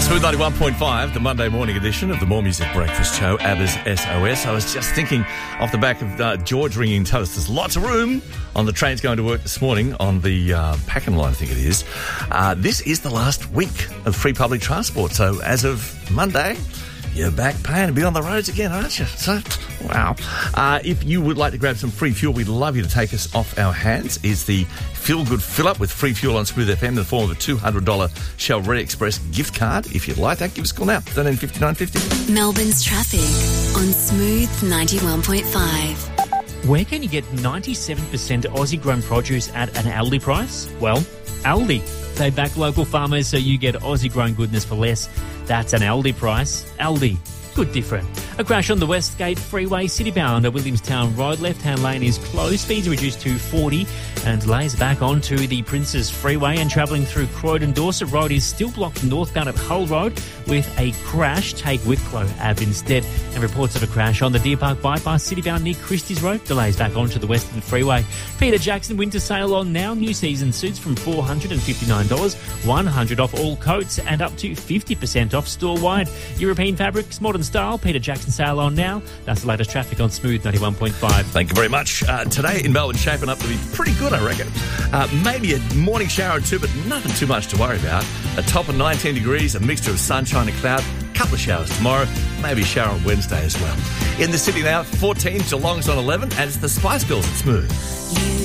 Smooth 91.5, the Monday morning edition of the More Music Breakfast Show, ABBA's SOS. I was just thinking off the back of George ringing to tell us there's lots of room on the trains going to work this morning on the Pakenham line, I think it is. This is the last week of free public transport. So as of Monday, you're back paying to be on the roads again, aren't you? So, wow. If you would like to grab some free fuel, we'd love you to take us off our hands. Is the Feel Good Fill Up with free fuel on Smooth FM in the form of a $200 Shell Red Express gift card. If you'd like that, give us a call now, 135950. Melbourne's traffic on Smooth 91.5. Where can you get 97% Aussie-grown produce at an Aldi price? Well, Aldi. They back local farmers so you get Aussie-grown goodness for less. That's an Aldi price. Aldi. Good different. A crash on the Westgate Freeway, citybound at Williamstown Road. Left-hand lane is closed. Speeds reduced to 40 and delays back onto the Princes Freeway, and travelling through Croydon. Dorset Road is still blocked northbound at Hull Road with a crash. Take Wicklow Ave instead. And reports of a crash on the Deer Park Bypass, citybound near Christie's Road. Delays back onto the Western Freeway. Peter Jackson winter sale on now. New season suits from $459, $100 off all coats and up to 50% off store-wide. European fabrics, modern style. Peter Jackson sale on now. That's the latest traffic on Smooth 91.5. Thank you very much. Today in Melbourne, shaping up to be pretty good, I reckon. Maybe a morning shower or two, but nothing too much to worry about. A top of 19 degrees, a mixture of sunshine and cloud. Couple of showers tomorrow, maybe a shower on Wednesday as well. In the city now, 14, Geelong's on 11, and it's the Spice Girls at Smooth.